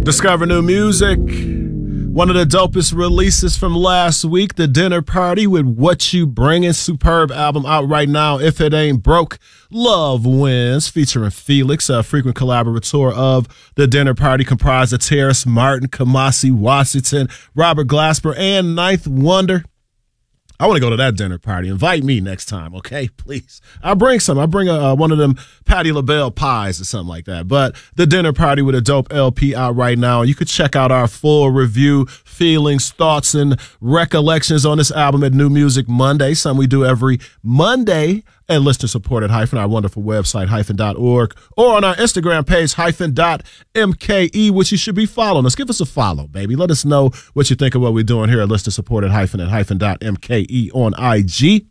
Discover new music. One of the dopest releases from last week, The Dinner Party with What You Bringin'. Superb album out right now. If It Ain't Broke, Love Wins, featuring Felix, a frequent collaborator of The Dinner Party, comprised of Terrace Martin, Kamasi Washington, Robert Glasper, and Ninth Wonder. I want to go to that dinner party. Invite me next time, okay? Please. I'll bring some. I'll bring one of them Patti LaBelle pies or something like that. But The Dinner Party with a dope LP out right now. You could check out our full review, feelings, thoughts, and recollections on this album at New Music Monday, something we do every Monday at listener-supported our wonderful website, hyphen.org, or on our Instagram page, hyphen.mke, which you should be following us. Give us a follow, baby. Let us know what you think of what we're doing here at listener-supported hyphen.mke on IG.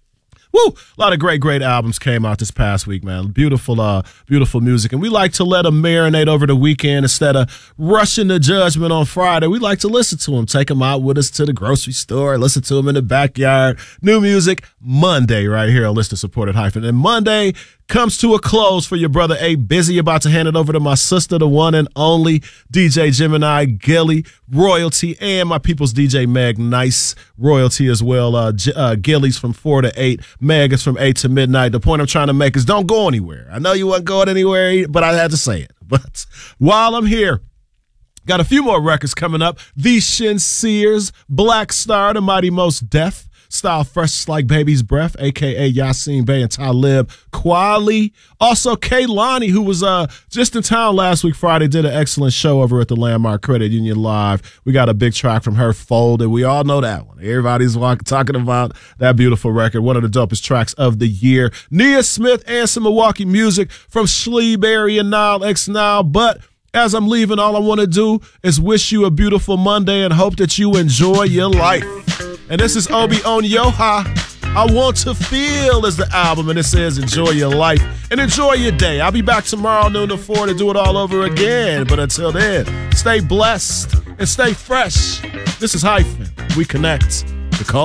Woo! A lot of great albums came out this past week, man. Beautiful music. And we like to let them marinate over the weekend instead of rushing to judgment on Friday. We like to listen to them, take them out with us to the grocery store, listen to them in the backyard. New Music Monday right here on Listener Supported Hyphen. And Monday comes to a close for your brother A Busy. About to hand it over to my sister, the one and only DJ Gemini Gilly, royalty, and my people's DJ Meg Nice, royalty as well. Gilly's from 4 to 8, Meg is from 8 to midnight. The point I'm trying to make is don't go anywhere. I know you weren't going anywhere, but I had to say it. But while I'm here, got a few more records coming up. The Shinseers, Black Star, The Mighty Most Def, Style Fresh Like Baby's Breath, a.k.a. Yasin Bey and Talib Kweli. Also, Kehlani, who was just in town last week, Friday, did an excellent show over at the Landmark Credit Union Live. We got a big track from her, Folded. We all know that one. Everybody's talking about that beautiful record, one of the dopest tracks of the year. Nia Smith and some Milwaukee music from Schleeberry and Nile X Nile. But as I'm leaving, all I want to do is wish you a beautiful Monday and hope that you enjoy your life. And this is Obi Onyoha. I Want to Feel is the album, and it says enjoy your life and enjoy your day. I'll be back tomorrow noon to 4 to do it all over again. But until then, stay blessed and stay fresh. This is Hyphen. We connect the culture.